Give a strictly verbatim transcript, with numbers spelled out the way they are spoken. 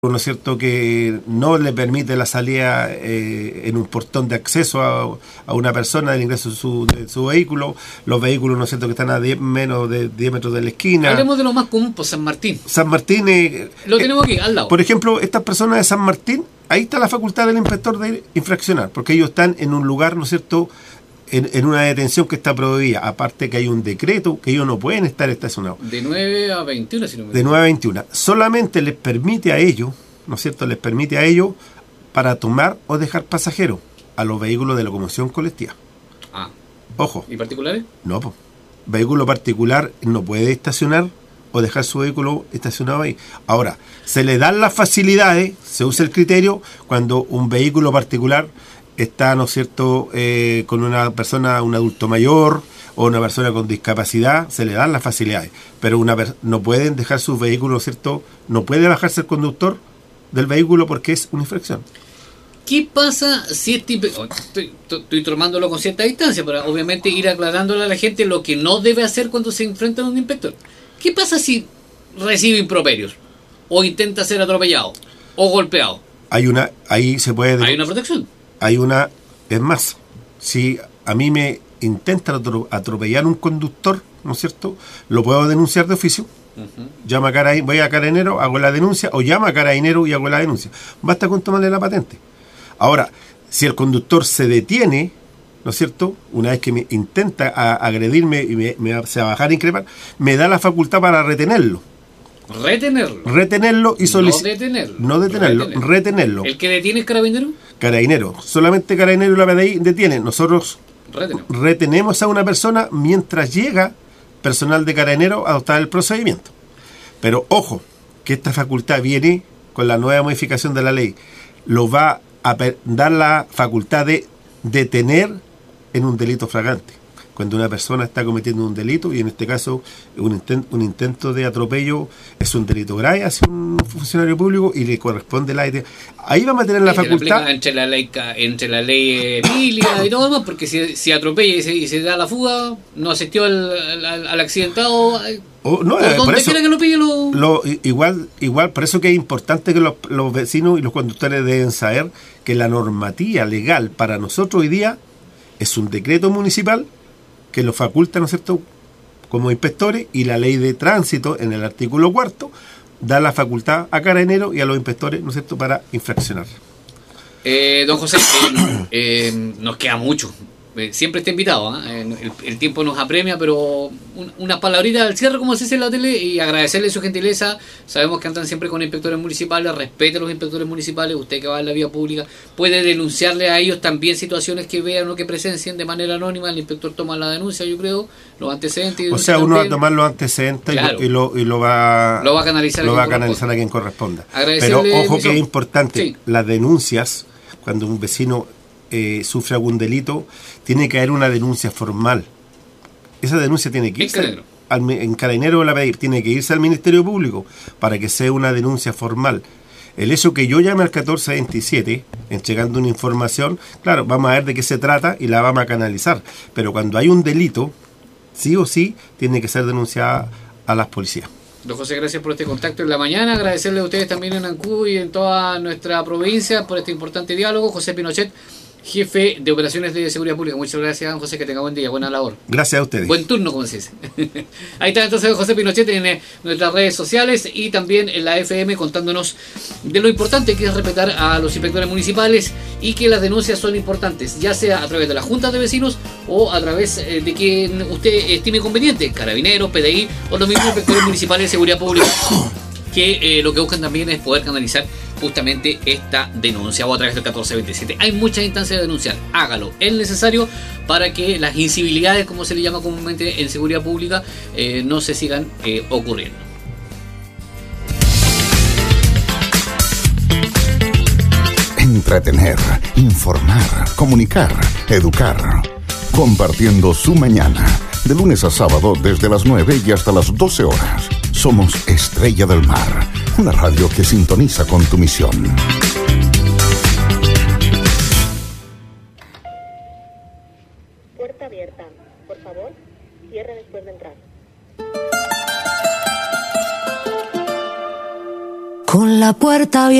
¿no es cierto?, que no le permite la salida eh, en un portón de acceso a, a una persona del ingreso de su, de su vehículo, los vehículos, ¿no es cierto?, que están a diez, menos de diez metros de la esquina. Hablemos de lo más común, pues San Martín. San Martín... Eh, lo tenemos aquí, al lado. Por ejemplo, estas personas de San Martín, ahí está la facultad del inspector de infraccionar, porque ellos están en un lugar, ¿no es cierto?, En, en una detención que está prohibida, aparte que hay un decreto que ellos no pueden estar estacionados. De nueve a veintiuno, si no me De nueve a veintiuno. Solamente les permite a ellos, ¿no es cierto?, les permite a ellos para tomar o dejar pasajeros a los vehículos de locomoción colectiva. Ah. Ojo. ¿Y particulares? No, pues. Vehículo particular no puede estacionar o dejar su vehículo estacionado ahí. Ahora, se le dan las facilidades, se usa el criterio cuando un vehículo particular está, ¿no es cierto?, eh, con una persona, un adulto mayor o una persona con discapacidad, se le dan las facilidades, pero una no pueden dejar sus vehículos, ¿no es cierto?, no puede bajarse el conductor del vehículo porque es una infracción. ¿Qué pasa si este inspector, estoy, estoy tomándolo con cierta distancia, para obviamente ir aclarándole a la gente lo que no debe hacer cuando se enfrenta a un inspector? ¿Qué pasa si recibe improperios o intenta ser atropellado o golpeado? Hay una, ahí se puede... Hay una protección. Hay una, es más, si a mí me intentan atropellar un conductor, ¿no es cierto?, lo puedo denunciar de oficio. Uh-huh. Llama a Carabinero, voy a Carabinero, hago la denuncia, o llama a Carabinero y hago la denuncia. Basta con tomarle la patente. Ahora, si el conductor se detiene, ¿no es cierto?, una vez que me intenta a, agredirme y me, me se va a bajar a increpar, me da la facultad para retenerlo. Retenerlo. Retenerlo y solicitar. No detenerlo. No detenerlo, retenerlo. retenerlo. ¿El que detiene es Carabinero? Carabinero. Solamente Carabinero y la P D I detienen. Nosotros retenemos. retenemos a una persona mientras llega personal de Carabinero a adoptar el procedimiento. Pero ojo, que esta facultad viene con la nueva modificación de la ley. Lo va a dar la facultad de detener en un delito flagrante. Cuando una persona está cometiendo un delito, y en este caso un intento, un intento de atropello es un delito grave hacia un funcionario público y le corresponde la idea. Ahí vamos a tener la facultad. La entre la ley entre la ley Emilia y todo demás, porque si, si atropella y se, y se da la fuga, no asistió al, al, al accidentado. Oh, no, por donde quiera que lo pille, lo... lo igual, igual, por eso que es importante que los, los vecinos y los conductores deben saber que la normativa legal para nosotros hoy día es un decreto municipal que lo faculta, ¿no es cierto?, como inspectores, y la ley de tránsito en el artículo cuarto da la facultad a Carabinero y a los inspectores, ¿no es cierto?, para infraccionar. Eh, don José, eh, eh, nos queda mucho. Eh, siempre está invitado, ¿eh? el, el tiempo nos apremia, pero un, unas palabritas al cierre, como se dice en la tele, y agradecerle su gentileza. Sabemos que andan siempre con inspectores municipales, respete a los inspectores municipales. Usted que va en la vía pública puede denunciarle a ellos también situaciones que vean o que presencien de manera anónima. El inspector toma la denuncia, yo creo, los antecedentes. O sea, uno va a tomar los antecedentes, claro, y, lo, y lo va lo va a canalizar, lo a, va a, canalizar a quien corresponda. Pero ojo que es importante, sí, las denuncias, cuando un vecino eh, sufre algún delito, tiene que haber una denuncia formal. Esa denuncia tiene que irse al, en Carabinero o la P D I, tiene que irse al Ministerio Público para que sea una denuncia formal. El hecho que yo llame al catorce veintisiete entregando una información, claro, vamos a ver de qué se trata y la vamos a canalizar. Pero cuando hay un delito, sí o sí, tiene que ser denunciada a las policías. Don José, gracias por este contacto en la mañana. Agradecerle a ustedes también en Ancud y en toda nuestra provincia por este importante diálogo. José Pinochet, jefe de operaciones de seguridad pública. Muchas gracias, don José, que tenga buen día, buena labor. Gracias a ustedes. Buen turno, como se dice. Ahí está entonces José Pinochet en eh, nuestras redes sociales y también en la F M, contándonos de lo importante que es respetar a los inspectores municipales y que las denuncias son importantes, ya sea a través de las juntas de vecinos o a través eh, de quien usted estime conveniente, Carabineros, P D I o los mismos inspectores municipales de seguridad pública, que eh, lo que buscan también es poder canalizar justamente esta denuncia o a través del catorce veintisiete. Hay muchas instancias de denunciar, hágalo, es necesario para que las incivilidades, como se le llama comúnmente en seguridad pública, eh, no se sigan eh, ocurriendo. Entretener, informar, comunicar, educar, compartiendo su mañana, de lunes a sábado desde las nueve y hasta las doce horas. Somos Estrella del Mar, una radio que sintoniza con tu misión. Puerta abierta. Por favor, cierre después de entrar. con la puerta abierta.